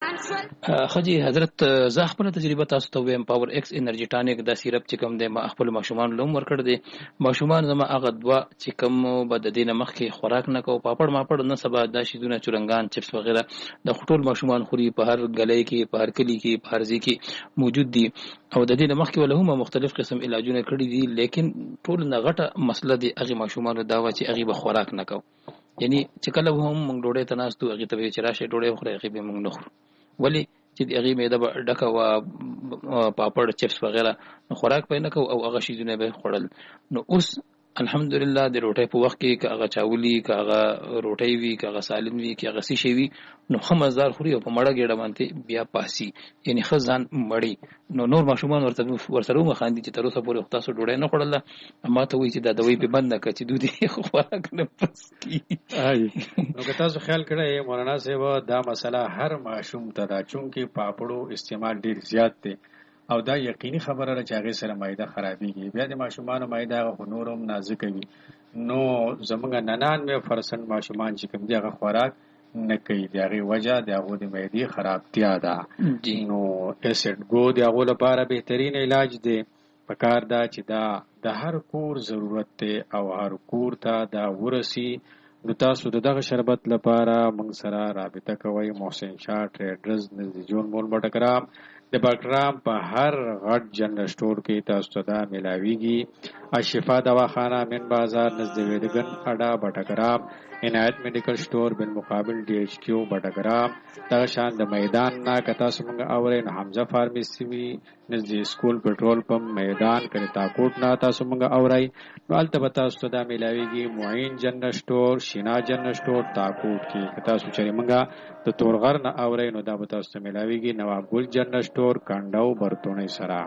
خجی حضرت زه خپل تجربه تاسو ته وایم پاور ایکس انرژي ټانیک د سیرپ چې کوم دی ما خپل ماشومان لوم ورکړ دي ماشومان زما هغه دوا چې کوم بد دینه مخکې خوراک نه کو پاپړ ماپړ نه سبا د شیدونه چرنګان چپس وغیرہ د خټول ماشومان خوري په هر غلې کې په هر کلی کې په هر ځای کې موجود دي او د دینه مخکې ول هم مختلف قسم علاجونه کړی دي لیکن ټول نه غټه مسله دی هغه ماشومان داوا چې هغه به خوراک نه کو یعنی چې کله هم موږ ډوډۍ تناستو هغه ته چې راشه ډوډۍ خوري هغه به موږ نه خورو ولی چې هغه مېده ډکه وا پاپړ چپس وغیرہ خوراک پې نه کو او هغه شیزونه به خورل نو اوس الحمدلله د روټۍ په وخت کې هغه چاولي هغه روټۍ وی هغه سالم وی هغه سي شي وی نو خمزدار خوري او په مړه ګډه باندې بیا پاسي یعنی خزان مړی نو نور ماشومان ورسره مخاندي چې تر اوسه پورې تاسو ډوډۍ نه خورله اما ته وی چې دا دوی په بند نه کچې دوی دې خوراک نه پس کی نو که تاسو خیال کړئ مولانا صاحب دا مسله هر ماشوم ته دا چونکه پاپړو استعمال ډیر زیات دی او دا یقیني خبره ده چې هغه سره معده خرابېږي بیا د ماشومانو معده غو نورم نازک وي نو زمونږ 99% ماشومان چې کوم دی هغه خوراک نه کوي د هغه وجہ د هغه د معدې خرابتیا ده نو اسید ګو د هغه لپاره بهترین علاج دی پکار دا چې دا د هر کور ضرورت دی او هر کور ته دا ورسی نو تاسو دغه شربت لپاره موږ سره رابطه کوئ محسن شاه ټریډرز نزدې جون مول بټګرام د بټګرام په هر غټ جنرال سٹور کې تاسو ته دا ملاويږي الشفا دواخانه من بازار نزدې ویدګن اډا بټګرام عنایت میډیکل سٹور بالمقابل ډي ایچ کیو بټګرام دا شان د میدان نا کتا سمنګ اورین حمزه فارمیسی وی نزدې سکول پټرول پمپ میدان کړي تاکوټ نا تاسو منګ اورای نو البته تاسو ته دا ملاويږي معین جنرال سٹور شینا جنرال سٹور تاکوټ کې کتا سو چری منګ د تورغر نه اورای نو دا به تاسو ته ملاويږي نواب ګل جنرال سٹور کانډاو برتونه سرا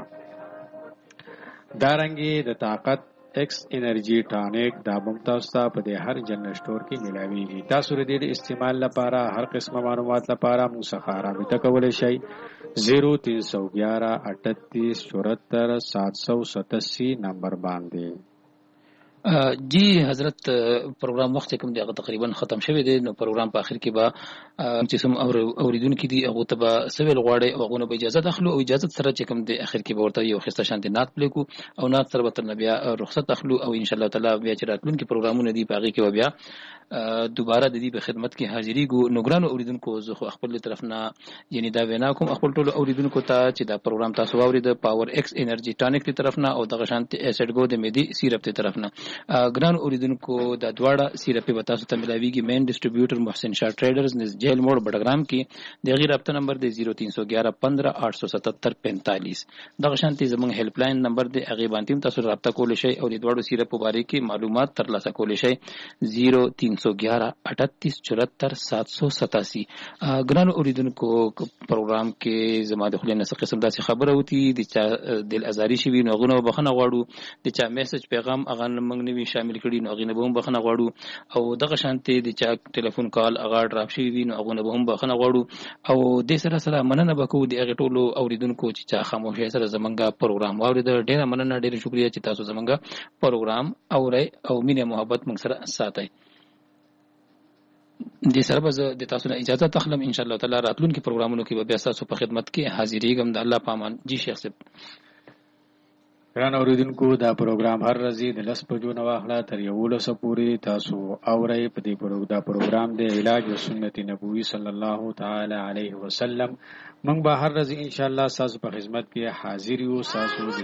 دارنګي د طاقت ایکس انرژي ټانیک دا ممتاز ته په د هر جنرال سٹور کې ملاويږي تاسو ر دې استعمال لپاره هر قسمه معلومات لپاره مسخره رابطه کولای شئ 0311 38 74 787 نمبر باندې جی حضرت پروګرام وخت کوم دی هغه تقریبا ختم شوی دی نو پروګرام په اخر کې به چې سم اوریدونکو دي هغه ته به سویل غواړي او هغه به اجازه اخلو او اجازه سره چې کوم دی اخر کې به ورته یو خسته شانتي نات پلیکو او نات سره به تر بیا رخصت اخلو او ان شاء الله تعالی بیا چې راتلونکي پروګرامونه دی په هغه کې بیا دوباره د دې په خدمت کې حاضری ګو نوګرانو اوریدونکو زه خپل طرف نه یعنی دا وینا کوم خپل ټول اوریدونکو ته چې دا پروګرام تاسو واورید پاور ایکس انرژي ټانیک تی طرف نه او دغه شانتي اسید ګو د میدي سیرپ تی طرف نه ګران اوریدونکو د دواړه سیرپ په تاسو ته ملاويږي مین ډسټریبیوټر محسن شاه ټریډرز نس جیل موډ بټګرام کې د غیر رابطه نمبر دی 0311 15 877 45 دغه شانتي زموږ هیلپ لاین نمبر دی هغه باندې تاسو رابطه کولای شئ او د دواړو سیرپ په اړه کې معلومات ترلاسه کولای شئ 0311 38 74 787 ګران اوریدونکو پروګرام کې زما د خلینو څخه قسم داسې خبره وتی د دل ازاری شوی نو غو بخنه غواړو د چا میسج پیغام اغه موږ نوی شامل کړي نو غینه به هم بخنه غواړو او دغه شانتي د چا ټلیفون کال اغه ډراپ شوی وي نو غو به هم بخنه غواړو او د سره سره مننه وکړو د هغه ټولو اوریدونکو چې چا خاموشه سره زمونږه پروګرام واورید ډیره مننه ډیره شکریا چې تاسو زمونږه پروګرام اورئ او مینه محبت موږ سره ساتئ د سره به د تاسو نه اجازه تخلم ان شاء الله تعالی راتلونکي پروګرامونو کې به بیا تاسو په خدمت کې حاضرېږم د الله پامان جی شیخ صاحب ګران اوریدونکو دا پروګرام هر ورځ د 10 بجو نه واخله تر 11 پورې تاسو اورئ په دې پروګرام د علاج سنت نبوي صلی الله تعالی علیه وسلم موږ به هر ورځ ان شاء الله تاسو په خدمت کې حاضر یو تاسو